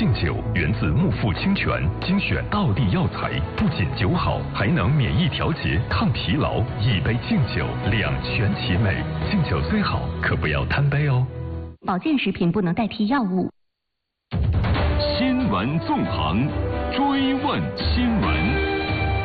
敬酒源自木富清泉精选道地药材，不仅酒好，还能免疫调节、抗疲劳。一杯敬酒，两全其美。敬酒虽好，可不要贪杯哦。 保健食品不能代替药物。 新闻纵横，追问新闻。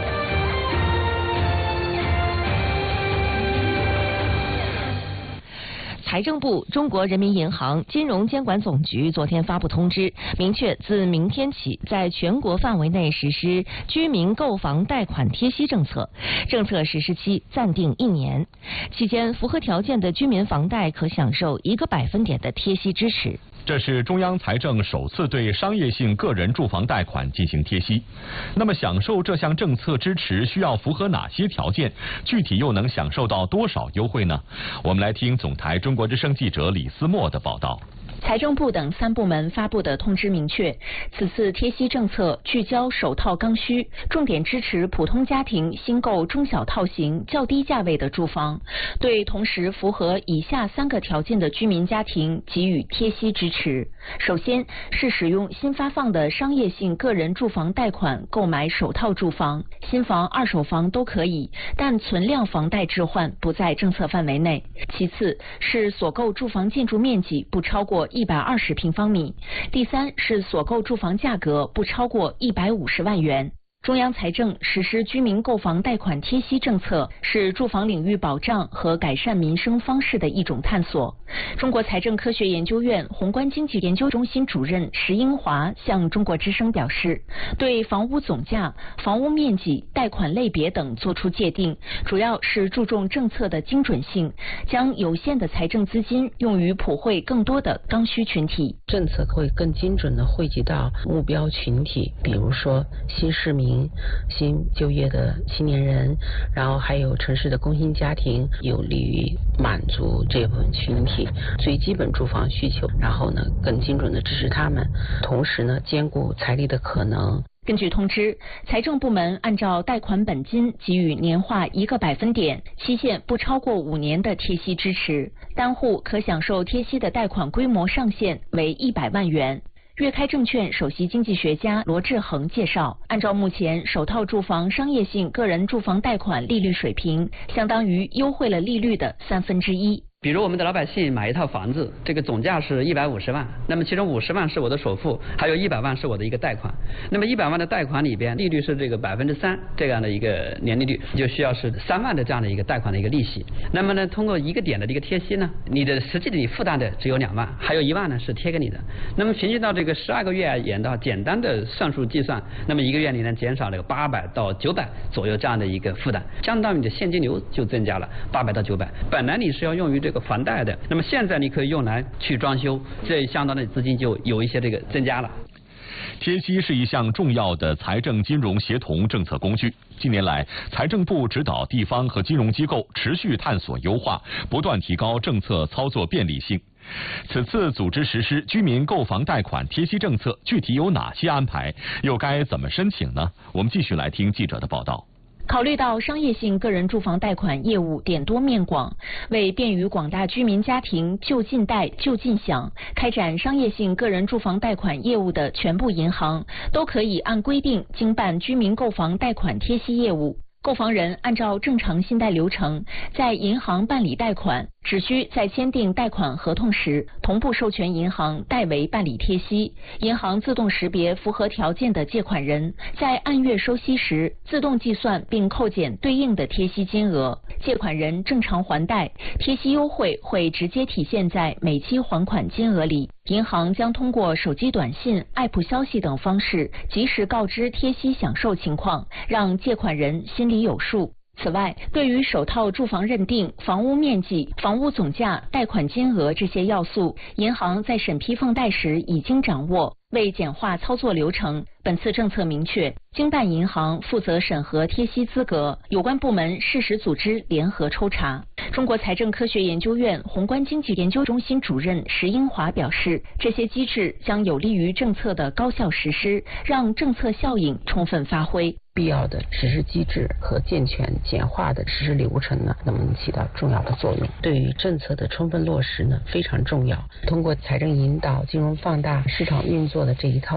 财政部、中国人民银行、金融监管总局昨天发布通知，明确自明天起，在全国范围内实施居民购房贷款贴息政策，政策实施期暂定1年，期间符合条件的居民房贷可享受1个百分点的贴息支持。 这是中央财政首次对商业性个人住房贷款进行贴息。那么，享受这项政策支持需要符合哪些条件？具体又能享受到多少优惠呢？我们来听总台中国之声记者李思墨的报道。 财政部等3部门发布的通知明确，此次贴息政策聚焦首套刚需，重点支持普通家庭新购中小套型较低价位的住房，对同时符合以下3个条件的居民家庭给予贴息支持。首先是使用新发放的商业性个人住房贷款购买首套住房，新房、二手房都可以，但存量房贷置换不在政策范围内。其次是所购住房建筑面积不超过120平方米，第三是所购住房价格不超过150万元。中央财政实施居民购房贷款贴息政策，是住房领域保障和改善民生方式的一种探索。中国财政科学研究院宏观经济研究中心主任石英华向中国之声表示，对房屋总价、房屋面积、贷款类别等作出界定，主要是注重政策的精准性，将有限的财政资金用于普惠更多的刚需群体。 政策会更精准地惠及到目标群体，比如说新市民、新就业的青年人，然后还有城市的工薪家庭，有利于满足这部分群体最基本住房需求，然后呢更精准地支持他们，同时呢兼顾财力的可能。 根据通知，财政部门按照贷款本金给予年化1个百分点，期限不超过5年的贴息支持，单户可享受贴息的贷款规模上限为100万元。粤开证券首席经济学家罗志恒介绍，按照目前首套住房商业性个人住房贷款利率水平，相当于优惠了利率的1/3。 比如我们的老百姓买一套房子，这个总价是150万，那么其中50万是我的首付，还有100万是我的一个贷款。那么100万的贷款里边，利率是这个3%这样的一个年利率，就需要是3万的这样的一个贷款的一个利息。那么呢，通过1个点的这个贴息呢，你的实际的你负担的只有2万，还有1万呢是贴给你的。那么平均到这个12个月而言的话，简单的算术计算，那么1个月你能减少这个800到900左右这样的一个负担，相当于你的现金流就增加了800到900。本来你是要用于这个房贷的，那么现在你可以用来去装修，这相当的资金就有一些这个增加了。 贴息是一项重要的财政金融协同政策工具。近年来，财政部指导地方和金融机构持续探索优化，不断提高政策操作便利性。此次组织实施居民购房贷款贴息政策，具体有哪些安排？又该怎么申请呢？我们继续来听记者的报道。 考虑到商业性个人住房贷款业务点多面广，为便于广大居民家庭就近贷就近享，开展商业性个人住房贷款业务的全部银行都可以按规定经办居民购房贷款贴息业务。购房人按照正常信贷流程，在银行办理贷款，只需在签订贷款合同时，同步授权银行代为办理贴息，银行自动识别符合条件的借款人，在按月收息时自动计算并扣减对应的贴息金额，借款人正常还贷，贴息优惠会直接体现在每期还款金额里。银行将通过手机短信、App 消息等方式及时告知贴息享受情况，让借款人心里有数。此外，对于首套住房认定、房屋面积、房屋总价、贷款金额这些要素，银行在审批放贷时已经掌握。为简化操作流程，本次政策明确，经办银行负责审核贴息资格，有关部门适时组织联合抽查。中国财政科学研究院宏观经济研究中心主任石英华表示，这些机制将有利于政策的高效实施，让政策效应充分发挥。 必要的实施机制和健全简化的实施流程呢，能起到重要的作用。对于政策的充分落实呢，非常重要。通过财政引导、金融放大、市场运作的这一套